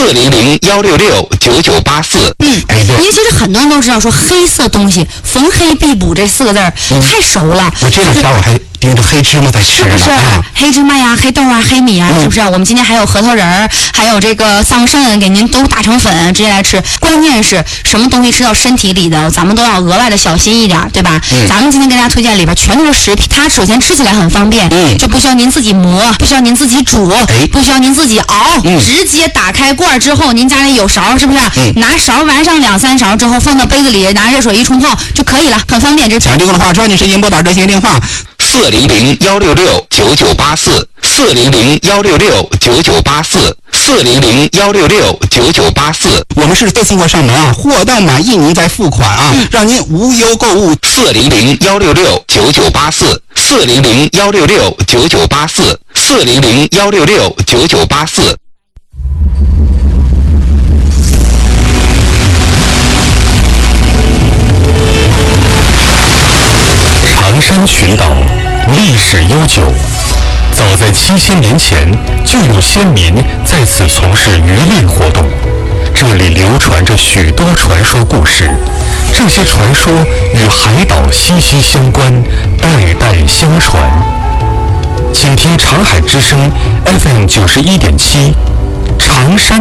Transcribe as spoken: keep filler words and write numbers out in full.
四零零幺六六九九八四。 嗯，哎，对，因为其实很多人都知道说黑色东西逢黑必补这四个字儿、嗯、太熟了。 我这两天我还盯着黑芝麻在吃呢， 是不是？啊、黑芝麻呀、黑豆啊、黑米啊，嗯、是不是？我们今天还有核桃仁儿，还有这个桑葚，给您都打成粉直接来吃。关键是什么东西吃到身体里的，咱们都要额外的小心一点，对吧？嗯、咱们今天给大家推荐里边全都是食品，它首先吃起来很方便，嗯、就不需要您自己磨，不需要您自己煮，哎、不需要您自己熬，嗯、直接打开罐之后，您家里有勺，是不是？嗯、拿勺玩上两三勺之后，放到杯子里，拿热水一冲泡就可以了，很方便。这想这个的话，抓紧时间拨打热线电话。四零零幺六六九九八四，四零零幺六六九九八四，四零零幺六六九九八四。我们是再送货上门啊，货到满意您再付款啊，嗯、让您无忧购物。四零零幺六六九九八四，四零零幺六六九九八四，四零零幺六六九九八四。 长山群岛历史悠久，早在七千年前就有先民在此从事渔猎活动。这里流传着许多传说故事，这些传说与海岛息息相关，代代相传。请听长海之声 F M 九十一点七，长山